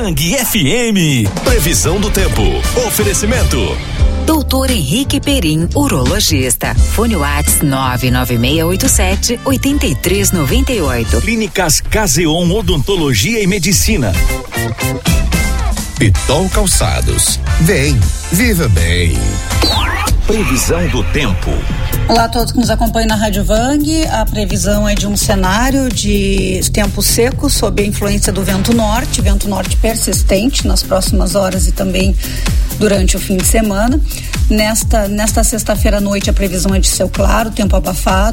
Vang FM. Previsão do tempo. Oferecimento. Doutor Henrique Perim, urologista. Fone Whats 99687-8398. Clínicas Caseon Odontologia e Medicina. Pitol Calçados. Vem, viva bem. Previsão do tempo. Olá a todos que nos acompanham na Rádio Vang. A previsão é de um cenário de tempo seco sob a influência do vento norte persistente nas próximas horas e também durante o fim de semana. Nesta sexta-feira à noite a previsão é de céu claro, tempo abafado.